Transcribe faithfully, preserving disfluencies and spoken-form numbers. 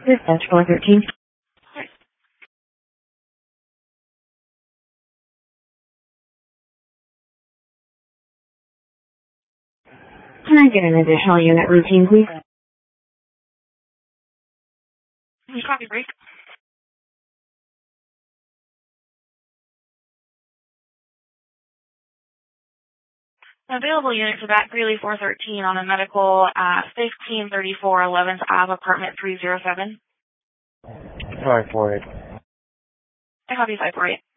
Dispatch four thirteen. Can I get an additional unit routine, please? Copy, break. Available unit for that Greeley four thirteen on a medical at fifteen thirty-four eleventh Ave, apartment three oh seven. five four eight. I copy five four eight.